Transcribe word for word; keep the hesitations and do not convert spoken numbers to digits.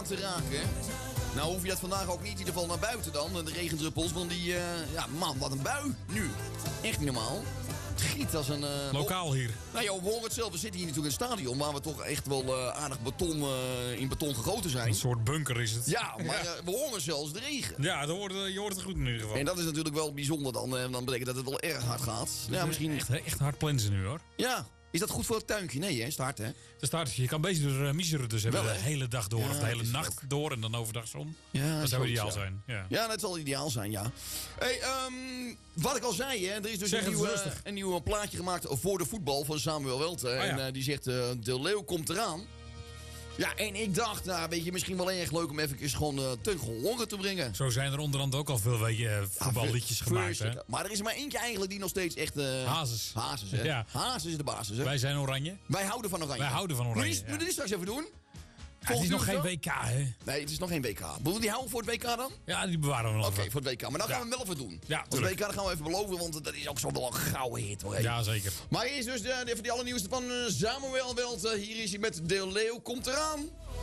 aan te raken. Nou hoef je dat vandaag ook niet in ieder geval naar buiten dan. De regendruppels, want die... Uh, ja, man, wat een bui nu. Echt niet normaal. Het giet als een... Uh, Lokaal hier. Nou ja, we horen het zelf. We zitten hier natuurlijk in het stadion, waar we toch echt wel uh, aardig beton, uh, in beton gegoten zijn. Een soort bunker is het. Ja, maar ja. Uh, we horen zelfs de regen. Ja, dat hoort, je hoort het goed in ieder geval. En dat is natuurlijk wel bijzonder dan. En dan betekent dat het wel erg hard gaat. Dus ja, misschien... Echt, echt hard plensen nu hoor. Ja. Is dat goed voor het tuintje? Nee, hè? Start, hè? De start, je kan bezig door uh, miseren dus hebben Wel, de hele dag door. Ja, of de hele nacht ook. door en dan overdag zon. Ja, dat zou ideaal ja. zijn. Ja. ja, dat zal ideaal zijn, ja. Hey, um, wat ik al zei, hè, er is dus zeg een nieuw, uh, een nieuw plaatje gemaakt voor de voetbal van Samuel Welte. Oh, ja. En uh, die zegt, uh, de leeuw komt eraan. Ja, en ik dacht, nou, weet je, misschien wel erg leuk om even gewoon uh, te horen te brengen. Zo zijn er onderhand ook al veel weet je, voetballiedjes ja, gemaakt, hè? Maar er is er maar eentje eigenlijk die nog steeds echt... Uh, Hazes. Hazes, hè? Ja. Hazes is de basis, hè? Wij zijn oranje. Wij houden van oranje. Wij houden van oranje, Moet je, ja. Moet je straks even doen? Ja, het is nog geen W K, hè? Nee, het is nog geen W K. Moeten we die houden voor het W K dan? Ja, die bewaren we nog. Oké, okay, voor het W K. Maar dan gaan ja. we hem wel even doen. Ja, voor het W K dan gaan we even beloven, want dat is ook zo wel een gouden hit, hoor. Ja, zeker. Maar eerst dus de, even die allernieuwste van Samuel Welte. Hier is hij met De Leeuw komt eraan.